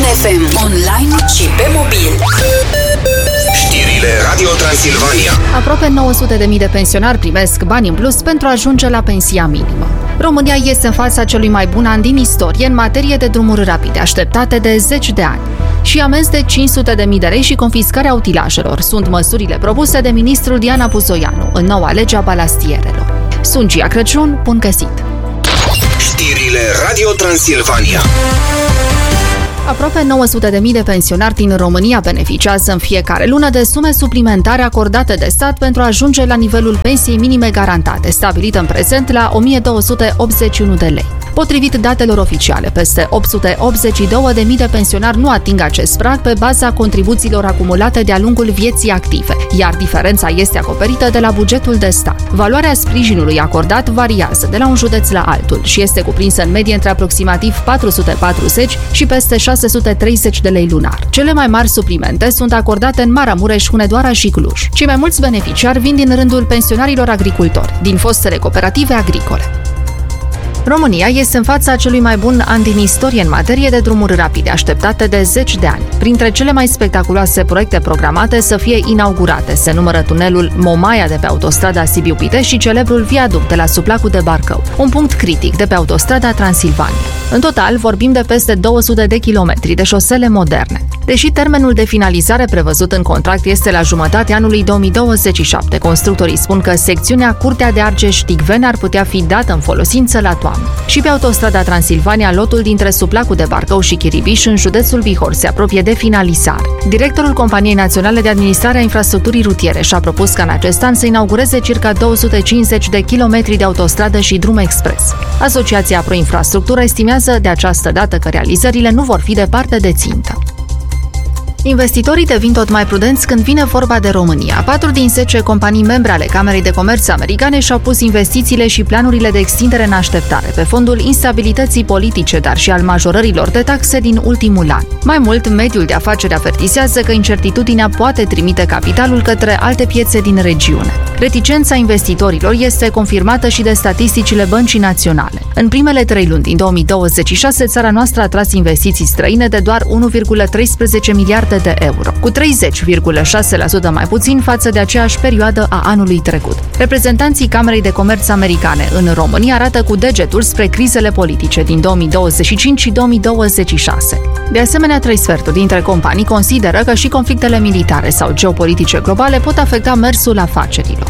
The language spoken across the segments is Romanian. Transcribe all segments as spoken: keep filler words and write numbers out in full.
F M, online și pe mobil. Știrile Radio Transilvania. Aproape nouă sute de mii de pensionari primesc bani în plus pentru a ajunge la pensia minimă. România este în fața celui mai bun an din istorie în materie de drumuri rapide, așteptate de zeci de ani. Și amenzi de cinci sute de mii de lei și confiscarea utilajelor sunt măsurile propuse de ministrul Diana Buzoianu în noua lege a balastierelor. Sunt Gia Crăciun, bun găsit! Știrile Radio Transilvania. Aproape nouă sute de mii de pensionari din România beneficiază în fiecare lună de sume suplimentare acordate de stat pentru a ajunge la nivelul pensiei minime garantate, stabilită în prezent la o mie două sute optzeci și unu de lei. Potrivit datelor oficiale, peste opt sute optzeci și două de mii de pensionari nu ating acest prag pe baza contribuțiilor acumulate de-a lungul vieții active, iar diferența este acoperită de la bugetul de stat. Valoarea sprijinului acordat variază de la un județ la altul și este cuprinsă în medie între aproximativ patru sute patruzeci și peste șase sute treizeci de lei lunar. Cele mai mari suplimente sunt acordate în Maramureș, Hunedoara și Cluj. Cei mai mulți beneficiari vin din rândul pensionarilor agricultori, din fostele cooperative agricole. România este în fața celui mai bun an din istorie în materie de drumuri rapide, așteptate de zeci de ani. Printre cele mai spectaculoase proiecte programate să fie inaugurate se numără tunelul Momaia de pe autostrada Sibiu-Pitești și celebrul viaduct de la Suplacul de Barcău, un punct critic de pe autostrada Transilvania. În total, vorbim de peste două sute de kilometri de șosele moderne. Deși termenul de finalizare prevăzut în contract este la jumătatea anului două mii douăzeci și șapte, constructorii spun că secțiunea Curtea de Argeș-Ticveni ar putea fi dată în folosință la toamnă. Și pe autostrada Transilvania, lotul dintre Suplacul de Barcău și Chiribiș, în județul Bihor, se apropie de finalizare. Directorul Companiei Naționale de Administrare a Infrastructurii Rutiere și-a propus ca în acest an să inaugureze circa două sute cincizeci de kilometri de autostradă și drum expres. Asociația Proinfrastructură estimează de această dată că realizările nu vor fi departe de țintă. Investitorii devin tot mai prudenți când vine vorba de România. Patru din zece companii membre ale Camerei de Comerț americane și-au pus investițiile și planurile de extindere în așteptare, pe fondul instabilității politice, dar și al majorărilor de taxe din ultimul an. Mai mult, mediul de afaceri avertizează că incertitudinea poate trimite capitalul către alte piețe din regiune. Reticența investitorilor este confirmată și de statisticile Băncii Naționale. În primele trei luni din două mii douăzeci și șase, țara noastră a atras investiții străine de doar unu virgulă treisprezece miliarde de euro, cu treizeci virgulă șase la sută mai puțin față de aceeași perioadă a anului trecut. Reprezentanții Camerei de Comerț americane în România arată cu degetul spre crizele politice din două mii douăzeci și cinci și două mii douăzeci și șase. De asemenea, trei sferturi dintre companii consideră că și conflictele militare sau geopolitice globale pot afecta mersul afacerilor.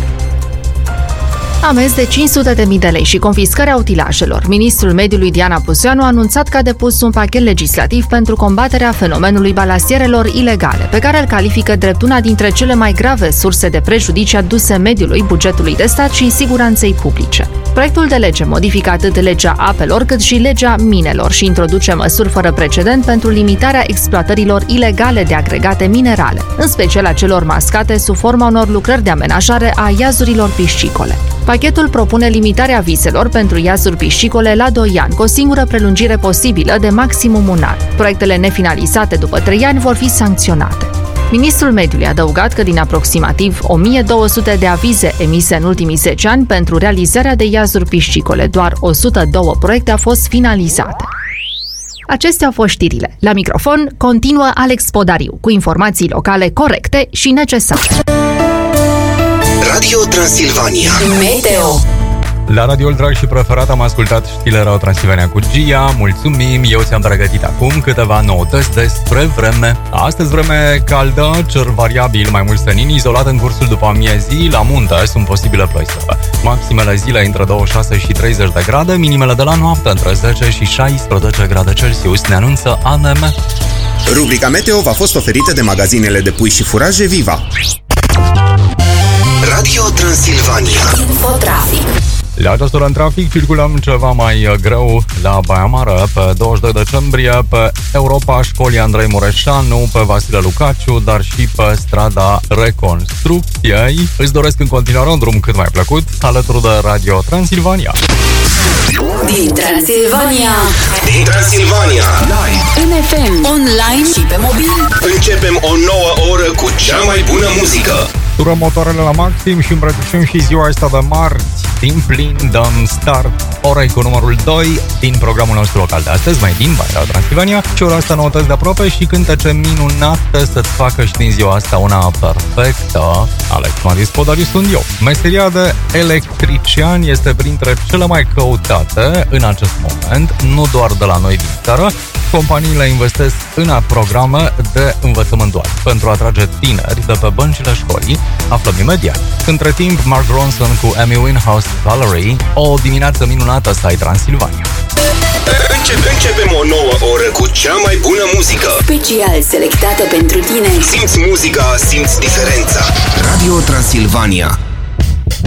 Amenzi de cinci sute de mii de lei și confiscarea utilajelor. Ministrul Mediului Diana Buzoianu a anunțat că a depus un pachet legislativ pentru combaterea fenomenului balastierelor ilegale, pe care îl califică drept una dintre cele mai grave surse de prejudicii aduse mediului, bugetului de stat și siguranței publice. Proiectul de lege modifică atât legea apelor cât și legea minelor și introduce măsuri fără precedent pentru limitarea exploatărilor ilegale de agregate minerale, în special a celor mascate sub forma unor lucrări de amenajare a iazurilor piscicole. Pachetul propune limitarea vizelor pentru iazuri piscicole la doi ani, cu o singură prelungire posibilă de maximum un an. Proiectele nefinalizate după trei ani vor fi sancționate. Ministrul Mediului a adăugat că din aproximativ o mie două sute de avize emise în ultimii zece ani pentru realizarea de iazuri piscicole, doar o sută doi proiecte au fost finalizate. Acestea au fost știrile. La microfon continuă Alex Podariu, cu informații locale corecte și necesare. Radio Transilvania. Meteo. La radioul drag și preferat am ascultat știrile Radio Transilvania cu Gia. Mulțumim, eu ți-am pregătit acum câteva noutăți despre vreme. Astăzi vreme caldă, cer variabil, mai mult senin, izolat în cursul după amiezii, la munte sunt posibile ploi slabe. Maximele zile între douăzeci și șase și treizeci de grade, minimele de la noapte între zece și șaisprezece grade Celsius, ne anunță A N M. Rubrica Meteo v-a fost oferită de magazinele de pui și furaje Viva. Radio Transilvania. Infotrafic. La această oră în trafic circulăm ceva mai greu la Baia Mare, pe douăzeci și doi decembrie, pe Europa, școlii Andrei Mureșanu, pe Vasile Lucaciu, dar și pe strada Reconstrucției. Îți doresc în continuare un drum cât mai plăcut, alături de Radio Transilvania. Din Transilvania. Din Transilvania. Live. N F M. Online și pe mobil. Începem o nouă oră cu cea mai bună muzică. Turăm motoarele la maxim și îmbrățișăm și ziua asta de marți. din plin dăm start orei cu numărul doi din programul nostru local de astăzi, mai din Băirea Transilvania. Și ora asta noutăți de aproape și cântece minunate să-ți facă și din ziua asta una perfectă. Alex Maris Podari sunt eu. Meseria de electrician este printre cele mai căutate în acest moment, nu doar de la noi din țară. Companiile investesc în programe de învățământ dual pentru a atrage tineri de pe băncile școlii. Aflăm imediat. Între timp, Mark Ronson cu Amy Winehouse Valerie, o dimineață minunată să ai Transilvania. Începe, începem o nouă oră cu cea mai bună muzică. Special selectată pentru tine. Simți muzica, simți diferența. Radio Transilvania.